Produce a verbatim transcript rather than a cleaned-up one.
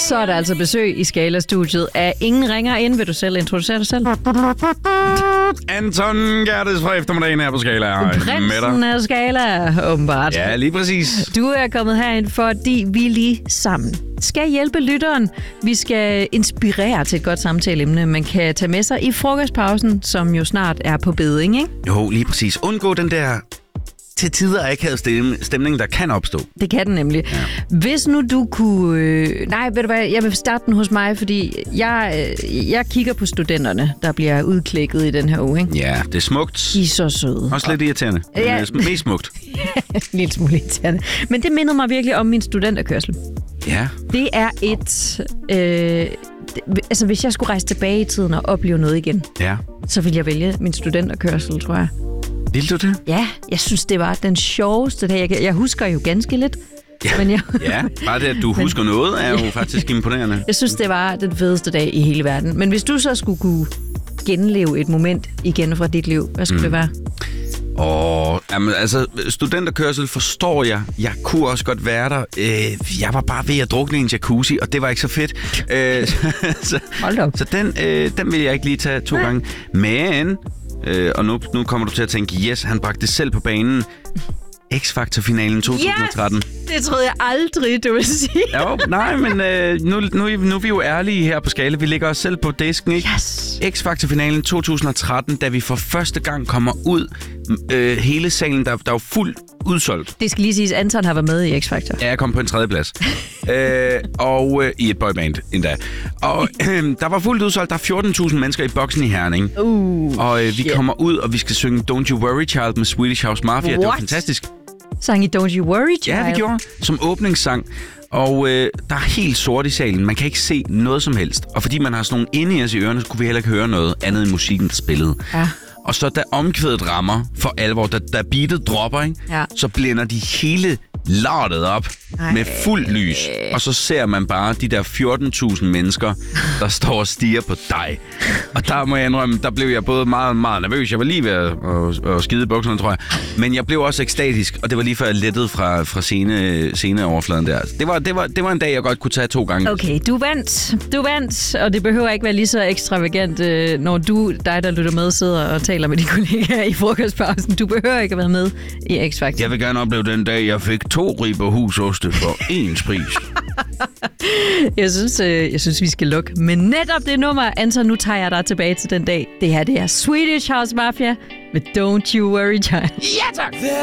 Så er der altså besøg i Skala-studiet af ingen ringer ind. Vil du selv introducere dig selv? Anton Gerdes fra eftermiddagen her på Skala. Prinsen af Skala, åbenbart. Ja, lige præcis. Du er kommet herind, fordi vi lige sammen skal hjælpe lytteren. Vi skal inspirere til et godt samtaleemne, man kan tage med sig i frokostpausen, som jo snart er på beding, ikke? Jo, lige præcis. Undgå den der til tider akavet stemning, der kan opstå. Det kan den nemlig. Ja. Hvis nu du kunne... Øh, nej, ved du hvad, jeg vil starte den hos mig, fordi jeg, øh, jeg kigger på studenterne, der bliver udklækket i den her uge, ikke? Ja, det er smukt. De er så søde. Også lidt irriterende. Ja. Men mest smukt. En lille smule irriterende. Men det mindede mig virkelig om min studenterkørsel. Ja. Det er et... Øh, det, altså, hvis jeg skulle rejse tilbage i tiden og opleve noget igen, ja. så ville jeg vælge min studenterkørsel, tror jeg. Vil du det? Ja, jeg synes, det var den sjoveste dag. Jeg, jeg husker jo ganske lidt. Ja, men jeg, ja, bare det, at du men, husker noget, er jo faktisk imponerende. Jeg synes, det var den fedeste dag i hele verden. Men hvis du så skulle kunne genleve et moment igen fra dit liv, hvad skulle mm. det være? Åh, jamen, altså, studenterkørsel forstår jeg. Jeg kunne også godt være der. Øh, jeg var bare ved at drukne i en jacuzzi, og det var ikke så fedt. Øh, så, Hold op. Så den, øh, den vil jeg ikke lige tage to ja. gange. Men... Øh, og nu, nu kommer du til at tænke, yes, han bragte det selv på banen. X-Factor-finalen to tusind og tretten. Yes! Det troede jeg aldrig, du ville sige. Jo, nej, men øh, nu, nu, nu er vi jo ærlige her på Skala. Vi ligger os selv på disken, ikke? Yes! X-Factor-finalen to tusind og tretten, da vi for første gang kommer ud. Øh, hele salen, der, der er jo fuldt udsolgt. Det skal lige siges, Anton har været med i X-Factor. Ja, jeg kom på en tredje plads. øh, og øh, i et boyband endda. Og øh, der var fuldt udsolgt. Der er fjorten tusind mennesker i boksen i Herning. Uh, og øh, vi shit. kommer ud, og vi skal synge Don't You Worry Child med Swedish House Mafia. What? Det var fantastisk. Sang I Don't You Worry Child? Ja, vi gjorde. Som åbningssang. Og øh, der er helt sort i salen. Man kan ikke se noget som helst. Og fordi man har sådan nogle inde i ørerne, så kunne vi heller ikke høre noget andet end musikken, der spillede. Ja. Og så da omkvædet rammer for alvor, da, da beatet dropper, ikke? Ja. Så blænder de hele lortet op Ej. med fuld lys. Og så ser man bare de der fjorten tusind mennesker, der står og stiger på dig. Og der må jeg indrømme, der blev jeg både meget, meget nervøs. Jeg var lige ved at, at, at skide i bukserne, tror jeg. Men jeg blev også ekstatisk, og det var lige før jeg lettede fra, fra scene, sceneoverfladen der. Det var, det, var, det var en dag, jeg godt kunne tage to gange. Okay, du vandt. Du vandt, og det behøver ikke være lige så ekstravagant, når du, dig der lytter med, sidder og taler med dine kollegaer i frokostpausen. Du behøver ikke at være med i X-Factor. Jeg vil gerne opleve den dag, jeg fik to ribber husoste for ens pris. jeg, synes, øh, jeg synes, vi skal lukke. Men netop det nummer, Anton, nu tager jeg dig tilbage til den dag. Det her, det er Swedish House Mafia med Don't You Worry Child. Ja, tak!